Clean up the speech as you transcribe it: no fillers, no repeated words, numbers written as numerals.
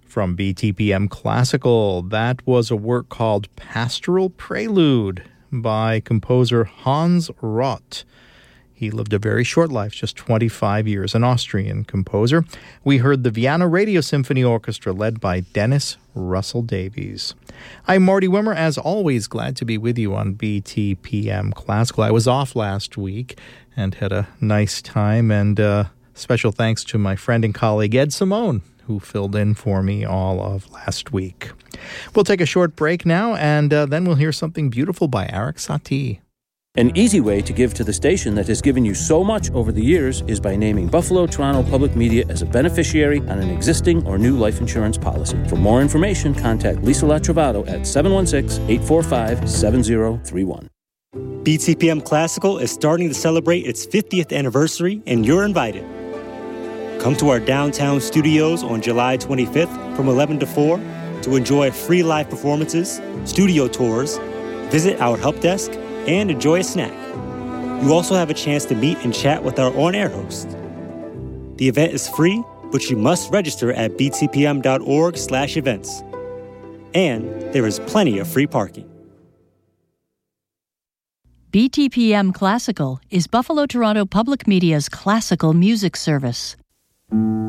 From BTPM Classical, that was a work called Pastoral Prelude by composer Hans Roth. He lived a very short life, just 25 years, an Austrian composer. We heard the Vienna Radio Symphony Orchestra led by Dennis Russell Davies. I'm Marty Wimmer, as always, glad to be with you on BTPM Classical. I was off last week and had a nice time, and special thanks to my friend and colleague Ed Simone, who filled in for me all of last week. We'll take a short break now, and then we'll hear something beautiful by Arik Satie. An easy way to give to the station that has given you so much over the years is by naming Buffalo Toronto Public Media as a beneficiary on an existing or new life insurance policy. For more information, contact Lisa Latrovato at 716-845-7031. BTPM Classical is starting to celebrate its 50th anniversary, and you're invited. Come to our downtown studios on July 25th from 11 to 4 to enjoy free live performances, studio tours, visit our help desk, and enjoy a snack. You also have a chance to meet and chat with our on-air host. The event is free, but you must register at btpm.org/events. And there is plenty of free parking. BTPM Classical is Buffalo Toronto Public Media's classical music service.